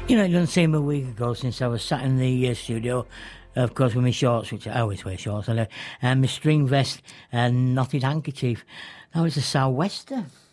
You know, it doesn't seem a week ago since I was sat in the studio, of course, with my shorts, which I always wear shorts, and my string vest and knotted handkerchief. That was a sou'wester.